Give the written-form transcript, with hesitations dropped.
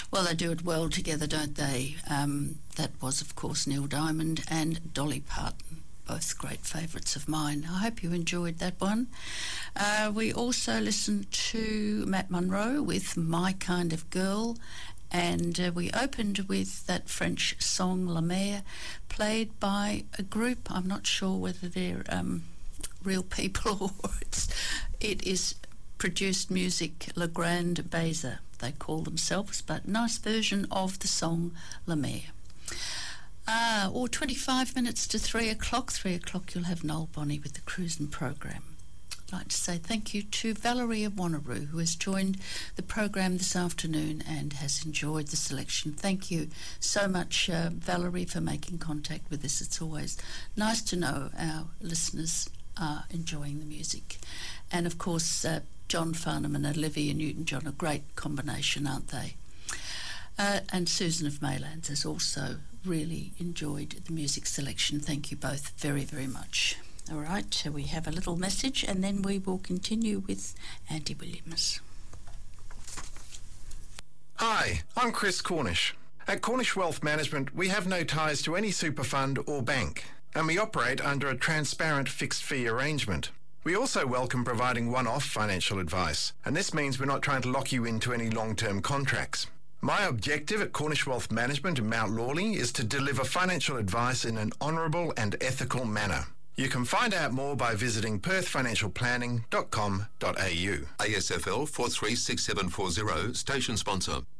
Well, they do it well together, don't they? That was, of course, Neil Diamond and Dolly Parton, both great favourites of mine. I hope you enjoyed that one. We also listened to Matt Monro with My Kind of Girl, and we opened with that French song La Mer, played by a group. I'm not sure whether they're real people or it is produced music, Le Grand Baiser, they call themselves, but nice version of the song La Mer. 25 minutes to 3 o'clock. 3 o'clock you'll have Noel Bonney with the Cruising Program. I'd like to say thank you to Valerie of Wanneroo, who has joined the program this afternoon and has enjoyed the selection. Thank you so much, Valerie, for making contact with us. It's always nice to know our listeners are enjoying the music. And of course, John Farnham and Olivia Newton-John, a great combination, aren't they? And Susan of Maylands has also really enjoyed the music selection. Thank you both very, very much. All right, we have a little message and then we will continue with Andy Williams. Hi, I'm Chris Cornish. At Cornish Wealth Management, we have no ties to any super fund or bank, and we operate under a transparent fixed fee arrangement. We also welcome providing one-off financial advice, and this means we're not trying to lock you into any long-term contracts. My objective at Cornish Wealth Management in Mount Lawley is to deliver financial advice in an honourable and ethical manner. You can find out more by visiting perthfinancialplanning.com.au. ASFL 436740, station sponsor.